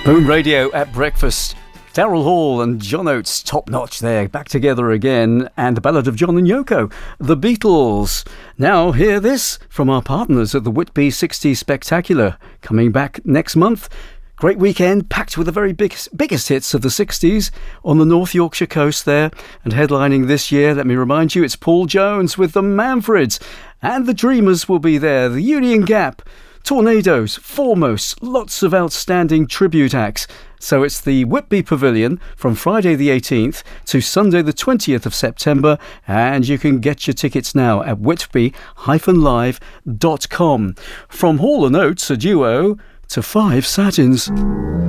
Boom Radio at breakfast. Daryl Hall and John Oates, top notch there, back together again, and the Ballad of John and Yoko, the Beatles. Now, hear this from our partners at the Whitby 60s Spectacular, coming back next month. Great weekend, packed with the very biggest hits of the 60s on the North Yorkshire coast there. And headlining this year, let me remind you, it's Paul Jones with the Manfreds. And the Dreamers will be there, the Union Gap, Tornadoes, Foremost, lots of outstanding tribute acts. So it's the Whitby Pavilion from Friday the 18th to Sunday the 20th of September, and you can get your tickets now at whitby-live.com. From Hall & Oates, a duo, to 5 Satins.